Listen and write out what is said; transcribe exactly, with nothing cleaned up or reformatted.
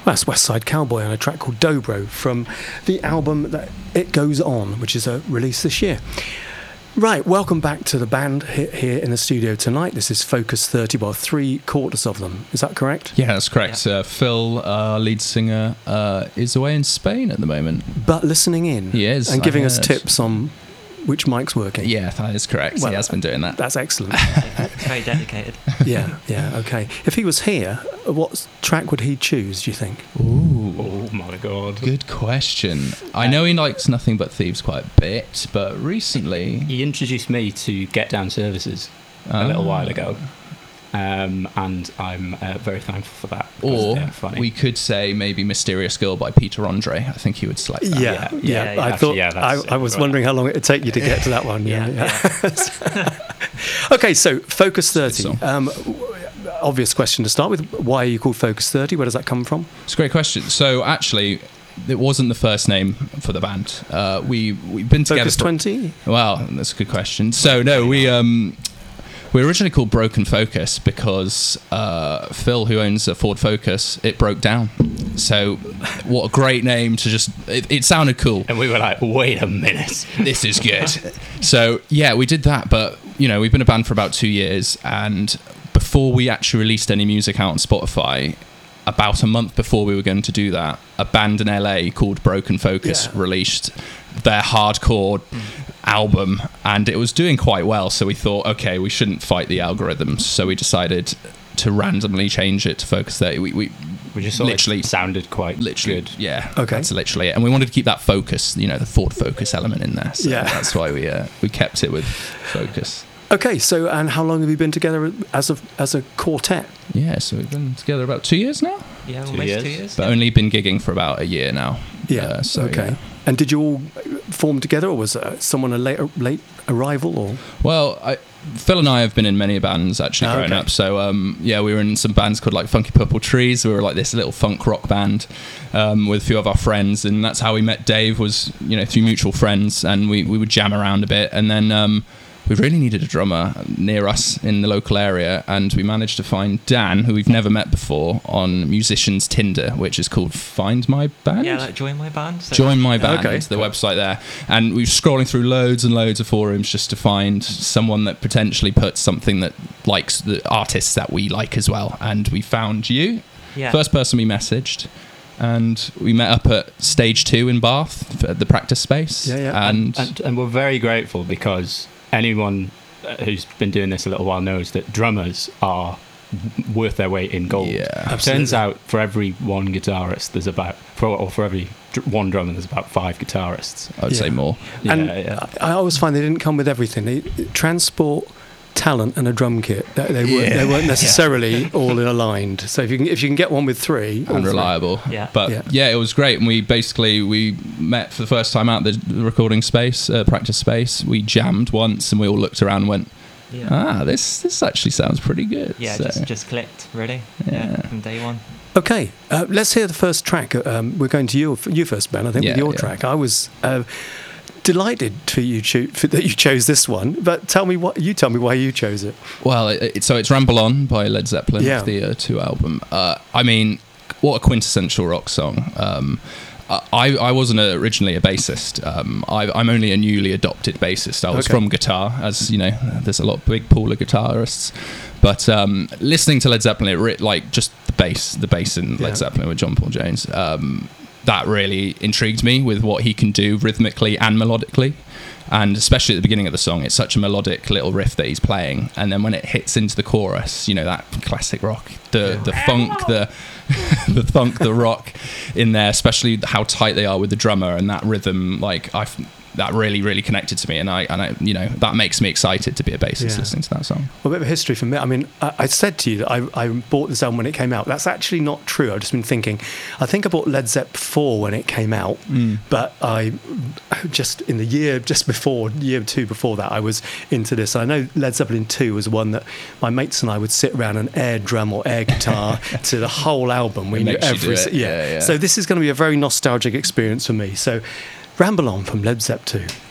That's West Side Cowboy on a track called Dobro from the album that It Goes On, which is a release this year. Right, welcome back to the band here in the studio tonight. This is Focus thirty, well, three quarters of them. Is that correct? Yeah, that's correct. Yeah. Uh, Phil, our lead singer, uh, is away in Spain at the moment. But listening in. He is. And giving us tips on which mic's working. Yeah, that is correct. Well, he has been doing that. That's excellent. Very dedicated. Yeah, yeah, okay. If he was here, what track would he choose, do you think? Ooh. Oh, my God. Good question. I know he likes Nothing But Thieves quite a bit, but recently... He introduced me to Get Down Services a little while ago. Um, and I'm uh, very thankful for that. Or funny. we could say maybe Mysterious Girl by Peter Andre. I think he would select that. Yeah, yeah. yeah, yeah. I actually, thought yeah, I, I was right. wondering how long it would take you to get to that one. Yeah. yeah, yeah. Okay, so Focus thirty. Um, obvious question to start with. Why are you called Focus thirty? Where does that come from? It's a great question. So actually, it wasn't the first name for the band. Uh, we we've been together. Focus twenty. Well, that's a good question. So no, we um. We were originally called Broken Focus because uh, Phil, who owns a Ford Focus, it broke down. So what a great name to just... It, it sounded cool. And we were like, wait a minute. This is good. So, yeah, we did that. But, you know, we've been a band for about two years. And before we actually released any music out on Spotify, about a month before we were going to do that, a band in L A called Broken Focus yeah. released their hardcore mm. album, and it was doing quite well, so we thought, okay, we shouldn't fight the algorithms, so we decided to randomly change it to Focus thirty. We, we, we just literally like sounded quite literally, good. Yeah, okay. That's literally it. And we wanted to keep that focus, you know, the Ford Focus element in there, so yeah. that's why we uh, we kept it with Focus. Okay, so and how long have you been together as a as a quartet? Yeah, so we've been together about two years now. Yeah, two almost years. two years. But yeah. only been gigging for about a year now. Yeah. Uh, so, okay. Yeah. And did you all form together, or was uh, someone a late late arrival? Or well, I, Phil and I have been in many bands actually oh, growing okay. up. So um, yeah, we were in some bands called like Funky Purple Trees. We were like this little funk rock band um, with a few of our friends, and that's how we met Dave. Was you know through mutual friends, and we we would jam around a bit, and then. Um, We really needed a drummer near us in the local area, and we managed to find Dan, who we've never met before, on Musicians Tinder, which is called Find My Band? Yeah, like Join My Band. So Join My Band, okay. the website there. And we were scrolling through loads and loads of forums just to find someone that potentially puts something that likes the artists that we like as well. And we found you, yeah. first person we messaged. And we met up at Stage two in Bath, at the practice space. Yeah, yeah. And, and, and we're very grateful because... anyone who's been doing this a little while knows that drummers are worth their weight in gold. Yeah, it turns out for every one guitarist, there's about, for, or for every one drummer, there's about five guitarists. I would yeah. say more. And yeah, yeah. I always find they didn't come with everything. They transport talent and a drum kit. They, they, yeah. weren't, they weren't necessarily yeah. all aligned. So if you can if you can get one with three, and reliable. Three. Yeah. But yeah. yeah, it was great. And we basically we met for the first time out the, the recording space, uh, practice space. We jammed once, and we all looked around and went, yeah. "Ah, this this actually sounds pretty good." Yeah, so. just just clicked really. Yeah. yeah from day one. Okay, uh, let's hear the first track. Um, we're going to you you first, Ben. I think yeah, with your yeah. track. I was. Uh, delighted for you cho- for that you chose this one, but tell me what you tell me why you chose it. Well, it, it, so it's Ramble On by Led Zeppelin, yeah. the uh, two album. Uh, I mean, what a quintessential rock song. Um, I, I wasn't originally a bassist. Um, I, I'm only a newly adopted bassist. I was okay. from guitar, as you know. There's a lot big pool of guitarists, but um, listening to Led Zeppelin, it re- like just the bass, the bass in yeah. Led Zeppelin with John Paul Jones. Um, that really intrigued me with what he can do rhythmically and melodically. And especially at the beginning of the song, it's such a melodic little riff that he's playing. And then when it hits into the chorus, you know, that classic rock, the yeah. the funk, the the funk, the rock in there, especially how tight they are with the drummer and that rhythm, like I that really, really connected to me. And I, and I, you know, that makes me excited to be a bassist yeah. listening to that song. Well, a bit of history for me. I mean, I, I said to you that I, I bought this album when it came out. That's actually not true. I've just been thinking. I think I bought Led Zepp four when it came out, mm. but I just in the year just before, year two before that, I was into this. I know Led Zeppelin two was one that my mates and I would sit around and air drum or air guitar to the whole album. We it knew makes every you do it. Yeah. Yeah, yeah. So this is going to be a very nostalgic experience for me. So Ramble On from Led Zepp two.